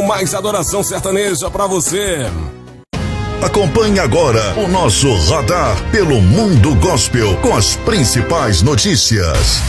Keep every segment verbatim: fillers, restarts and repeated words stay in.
mais adoração sertaneja pra você. Acompanhe agora o nosso radar pelo mundo gospel com as principais notícias.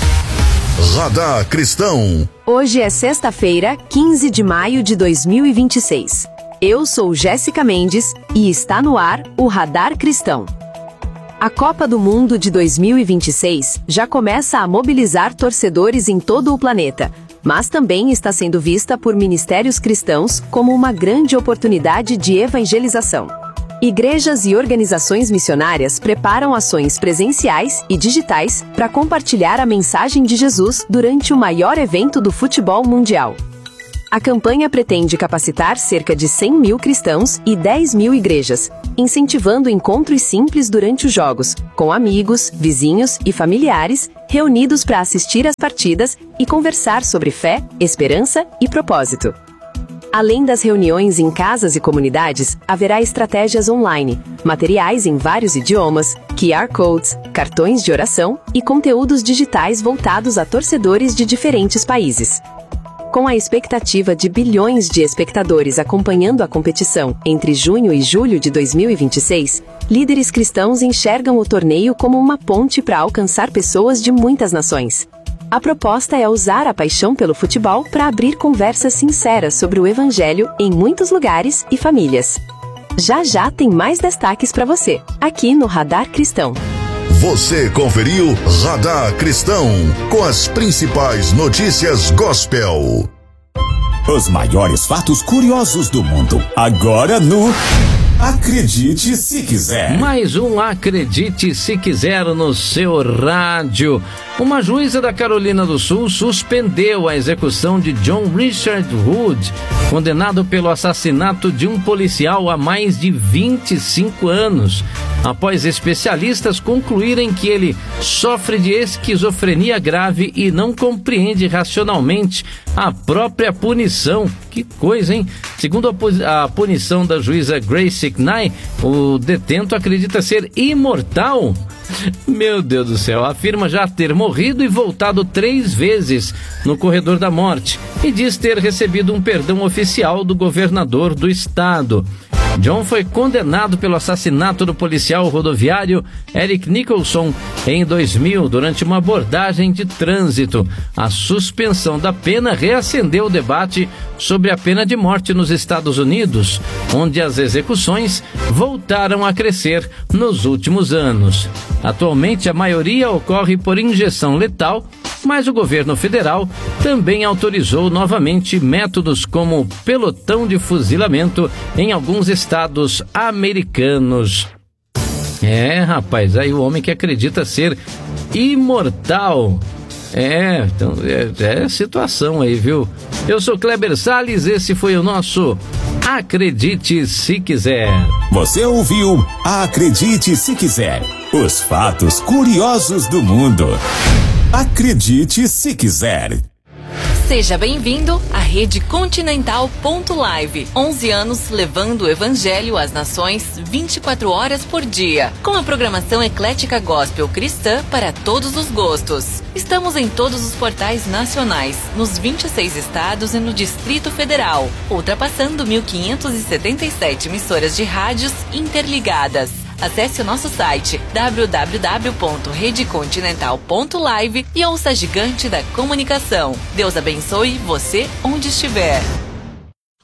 Radar Cristão. Hoje é sexta-feira, quinze de maio de dois mil e vinte e seis. Eu sou Jéssica Mendes e está no ar o Radar Cristão. A Copa do Mundo de dois mil e vinte e seis já começa a mobilizar torcedores em todo o planeta, mas também está sendo vista por ministérios cristãos como uma grande oportunidade de evangelização. Igrejas e organizações missionárias preparam ações presenciais e digitais para compartilhar a mensagem de Jesus durante o maior evento do futebol mundial. A campanha pretende capacitar cerca de cem mil cristãos e dez mil igrejas, incentivando encontros simples durante os jogos, com amigos, vizinhos e familiares reunidos para assistir às partidas e conversar sobre fé, esperança e propósito. Além das reuniões em casas e comunidades, haverá estratégias online, materiais em vários idiomas, Q R codes, cartões de oração e conteúdos digitais voltados a torcedores de diferentes países. Com a expectativa de bilhões de espectadores acompanhando a competição entre junho e julho de dois mil e vinte e seis, líderes cristãos enxergam o torneio como uma ponte para alcançar pessoas de muitas nações. A proposta é usar a paixão pelo futebol para abrir conversas sinceras sobre o Evangelho em muitos lugares e famílias. Já já tem mais destaques para você, aqui no Radar Cristão. Você conferiu Radar Cristão, com as principais notícias gospel. Os maiores fatos curiosos do mundo, agora no Acredite Se Quiser. Mais um Acredite Se Quiser no seu rádio. Uma juíza da Carolina do Sul suspendeu a execução de John Richard Wood, condenado pelo assassinato de um policial há mais de vinte e cinco anos, após especialistas concluírem que ele sofre de esquizofrenia grave e não compreende racionalmente a própria punição. Que coisa, hein? Segundo a, a punição da juíza Grace Knye, o detento acredita ser imortal. Meu Deus do céu, afirma já ter morrido e voltado três vezes no corredor da morte e diz ter recebido um perdão oficial do governador do estado. John foi condenado pelo assassinato do policial rodoviário Eric Nicholson em dois mil durante uma abordagem de trânsito. A suspensão da pena reacendeu o debate sobre a pena de morte nos Estados Unidos, onde as execuções voltaram a crescer nos últimos anos. Atualmente, a maioria ocorre por injeção letal, mas o governo federal também autorizou novamente métodos como pelotão de fuzilamento em alguns estados americanos. É, rapaz, aí o homem que acredita ser imortal. É, então, é, é situação aí, viu? Eu sou Kleber Salles, esse foi o nosso Acredite Se Quiser. Você ouviu Acredite Se Quiser, os fatos curiosos do mundo. Acredite Se Quiser. Seja bem-vindo à Rede Continental ponto live. onze anos levando o Evangelho às nações vinte e quatro horas por dia. Com a programação eclética gospel cristã para todos os gostos. Estamos em todos os portais nacionais, nos vinte e seis estados e no Distrito Federal, ultrapassando mil quinhentas e setenta e sete emissoras de rádios interligadas. Acesse o nosso site w w w ponto rede continental ponto live e ouça a gigante da comunicação. Deus abençoe você onde estiver.